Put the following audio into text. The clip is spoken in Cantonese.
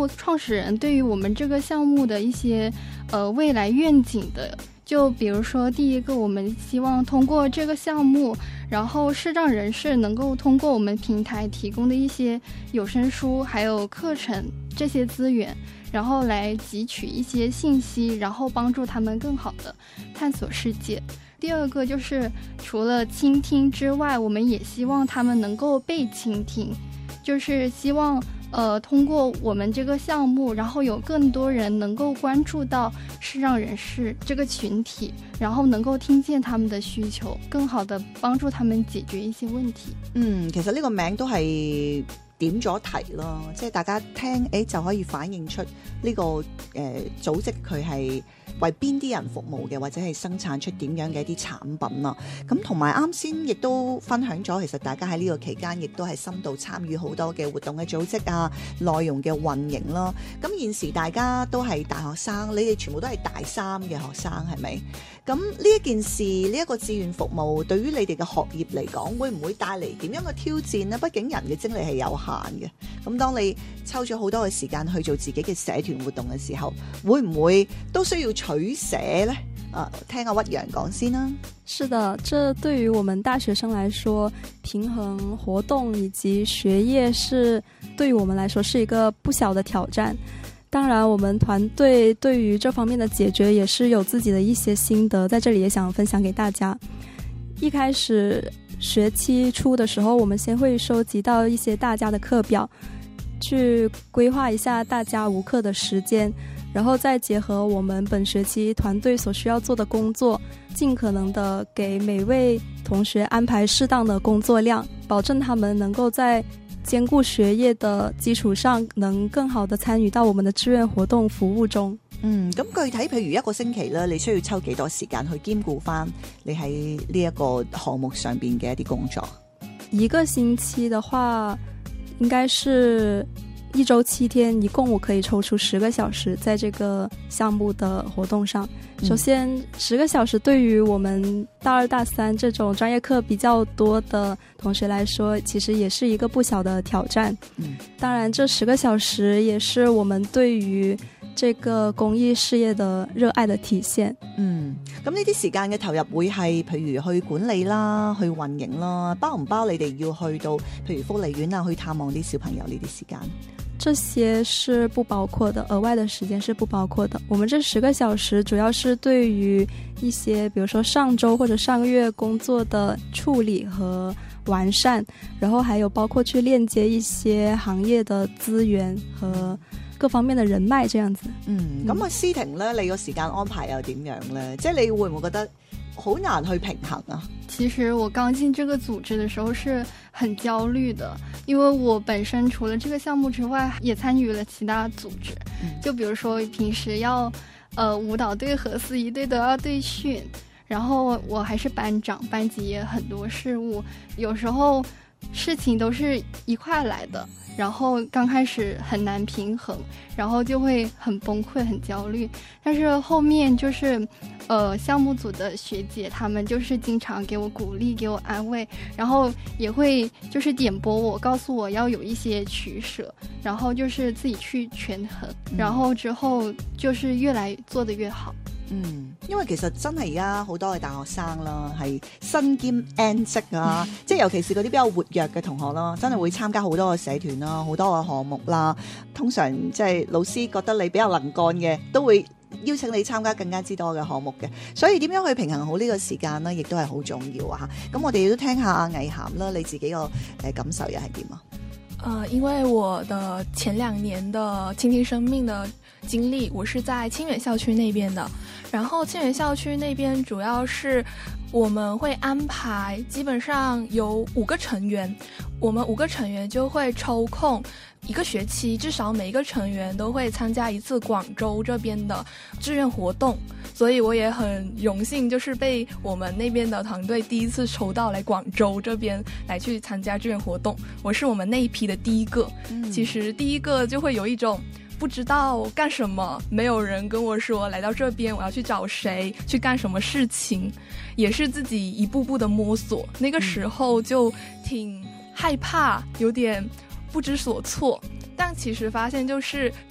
目创始人对于我们这个项目的一些未来愿景的。就比如说第一个，我们希望通过这个项目，然后视障人士能够通过我们平台提供的一些有声书还有课程这些资源，然后来汲取一些信息，然后帮助他们更好的探索世界。第二个就是除了倾听之外，我们也希望他们能够被倾听，就是希望通过我们这个项目，然后有更多人能夠關注到視障人士這個群體，然後能夠聽見他們的需求，更好地幫助他們解決一些問題。 其實呢個名都係點咗題咯，即係大家聽就可以反映出呢個組織佢係為邊啲人服務嘅，或者係生產出點樣嘅一啲產品啦。咁同埋啱先亦都分享咗，其實大家喺呢個期間亦都係深度參與好多嘅活動嘅組織啊，內容嘅運營啦。咁現時大家都係大學生，你哋全部都係大三嘅學生係咪？咁呢一件事，呢一個志願服務對於你哋嘅學業嚟講，會唔會帶嚟點樣嘅挑戰呢？畢竟人嘅精力係有限嘅。咁當你抽咗好多嘅時間去做自己嘅社團活動嘅時候，會唔會都需要取捨呢？聽阿屈陽講先啦。 是的，這對於我們大學生來說，平衡活動以及學業是對於我們來說是一個不小的挑戰。當然我們團隊對於這方面的解決也是有自己的一些心得，在這裡也想分享給大家。一開始學期初的時候，我們先會收集到一些大家的課表，去規劃一下大家無課的時間，然後再結合我們本學期團隊所需要做的工作，盡可能的給每位同學安排適當的工作量，保證他們能夠在兼顧學業的基礎上，能更好的參與到我們的志願活動服務中。 咁具體譬如一個星期咧，你需要抽幾多時間去兼顧翻你喺呢一個項目上邊嘅一啲工作？ 一個星期的話，應該是1週7天，一共我可以抽出10個小時在這個項目的活動上。首先10個小時對於我們大2大3這種專業課比較多的同學來說，其實也是一個不小的挑戰。當然這10個小時也是我們對於這個公益事業的熱愛的體現。 咁呢啲時間嘅投入會係譬如去管理啦，去運營啦，包唔包你哋要去到譬如福利院啊，去探望啲小朋友呢啲時間？ 這些是不包括的，額外的時間是不包括的。我們這10個小時主要是對於一些比如說上週或者上個月工作的處理和完善，然後還有包括去鏈接一些行業的資源和各方面的人脈這樣子。 咁思婷呢，你個時間安排又點樣呢？即係你會唔會覺得好難去平衡啊？ 其實我剛進這個組織的時候是很焦慮的，因為我本身除了這個項目之外，也參與了其他組織。就比如說平時要舞蹈隊和司儀隊都要對訓，然後我還是班長，班級也很多事務，有時候事情都是一塊來的，然後剛開始很難平衡，然後就會很崩潰很焦慮。但是後面就是項目組的學姐他們就是經常給我鼓勵，給我安慰，然後也會就是點撥我，告訴我要有一些取捨，然後就是自己去權衡，然後之後就是越來做得越好。 因為其實真係而家好多嘅大學生啦，係身兼 N 職啊，即係尤其是嗰啲比較活躍嘅同學啦，真係會參加好多嘅社團啦，好多嘅項目啦。通常即係老師覺得你比較能幹嘅，都會邀請你參加更加之多嘅項目嘅。所以點樣去平衡好呢個時間呢，亦都係好重要啊！咁我哋都聽下阿魏涵啦，你自己個感受又係點啊？ 因為我的前2年的傾聽生命的經歷，我是在清遠校區那邊的。然後清遠校區那邊主要是我們會安排，基本上有5個成員，我們5個成員就會抽空1個學期，至少每一個成員都會參加一次廣州這邊的志願活動。所以我也很榮幸，就是被我們那邊的團隊第一次抽到來廣州這邊來去參加志願活動。我是我們那一批的第一個，其實第一個就會有一種不知道幹什麼，沒有人跟我說來到這邊我要去找誰去幹什麼事情，也是自己一步步的摸索。那個時候就挺害怕，有點不知所措，但其實發現就是